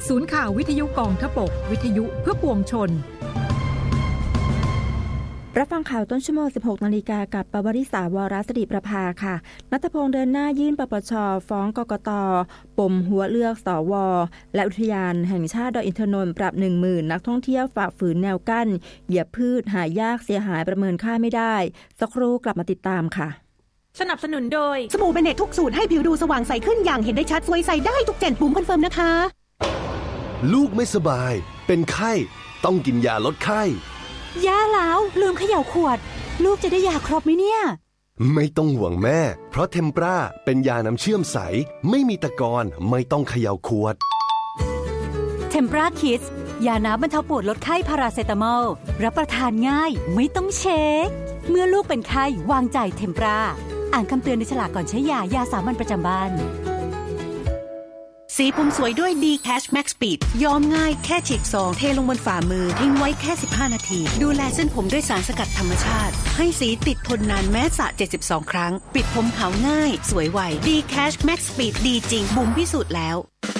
ศูนย์ข่าววิทยุกองทพบกวิทยุเพื่อปวงชนรับฟังข่าวต้นชั่วโมง 16 นาฬิกากับปวริษาวรศิริประภาค่ะณัฐพงษ์เดินหน้ายื่นปปช.ฟ้องกกต.ปมหัวเลือกสว.และอุทยานแห่งชาติดอยอินทนนท์ปรับ 10,000 นักท่องเที่ยวฝ่าฝืนแนวกั้นเหยียบพืชหายากเสียหายประเมินค่าไม่ได้สักครู่กลับมาติดตามค่ะสนับสนุนโดยสบู่เบเนตทุกสูตรให้ผิวดูสว่างใสขึ้นอย่างเห็นได้ชัดสวยใสได้ทุก7ปุ่มคอนเฟิร์มนะคะลูกไม่สบายเป็นไข้ต้องกินยาลดไข้แย่แล้วลืมเขย่าขวดลูกจะได้ยาครบไหมเนี่ยไม่ต้องห่วงแม่เพราะเทมปราเป็นยาน้ำเชื่อมใสไม่มีตะกอนไม่ต้องเขย่าขวดเทมปราคิดยาน้ำบรรเทาปวดลดไข้พาราเซตามอลรับประทานง่ายไม่ต้องเช็คเมื่อลูกเป็นไข้วางใจเทมปราอ่านคำเตือนในฉลากก่อนใช้ยาสามัญประจำบ้านสีผมสวยด้วย D-Cash Max Speed ย้อมง่ายแค่ฉีกซองเทลงบนฝ่ามือทิ้งไว้แค่15นาทีดูแลเส้นผมด้วยสารสกัดธรรมชาติให้สีติดทนนานแม้สระ72ครั้งปิดผมขาวง่ายสวยไว D-Cash Max Speed ดีจริงบุ๋มพิสูจน์แล้ว